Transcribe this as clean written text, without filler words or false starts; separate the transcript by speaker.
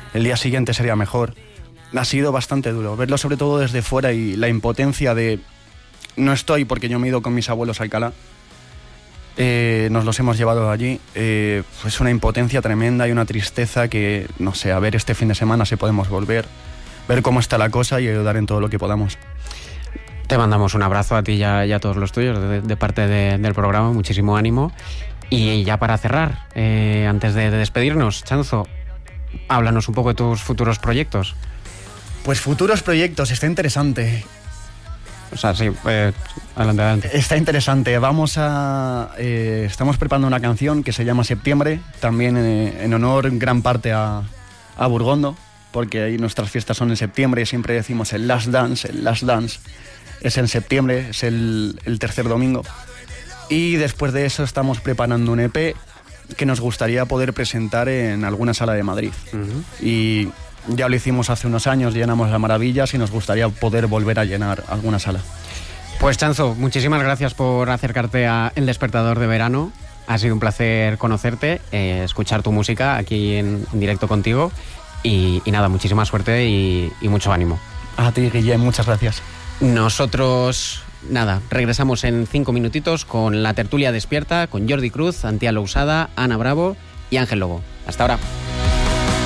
Speaker 1: el día siguiente sería mejor. Ha sido bastante duro, verlo sobre todo desde fuera y la impotencia de... No estoy porque yo me he ido con mis abuelos a Alcalá, nos los hemos llevado allí, es una impotencia tremenda y una tristeza que, no sé, a ver este fin de semana si podemos volver, ver cómo está la cosa y ayudar en todo lo que podamos.
Speaker 2: Te mandamos un abrazo a ti y a todos los tuyos de parte del programa, muchísimo ánimo. Y ya para cerrar, antes de despedirnos, Chanzo, háblanos un poco de tus futuros proyectos.
Speaker 1: Pues futuros proyectos, está interesante.
Speaker 2: O sea, sí, adelante.
Speaker 1: Está interesante. Estamos preparando una canción que se llama Septiembre, también en honor en gran parte a Burgondo, porque ahí nuestras fiestas son en septiembre, siempre decimos el Last Dance es en septiembre, es el tercer domingo. Y después de eso estamos preparando un EP que nos gustaría poder presentar en alguna sala de Madrid. Uh-huh. Y ya lo hicimos hace unos años, llenamos las maravillas y nos gustaría poder volver a llenar alguna sala.
Speaker 2: Pues Chanzo, muchísimas gracias por acercarte a El Despertador de Verano. Ha sido un placer conocerte, escuchar tu música aquí en directo contigo. Y nada, muchísima suerte y mucho ánimo.
Speaker 1: A ti, Guillem, muchas gracias.
Speaker 2: Nosotros, nada, regresamos en 5 minutitos con La Tertulia Despierta, con Jordi Cruz, Antía Lousada, Ana Bravo y Ángel Lobo. Hasta ahora.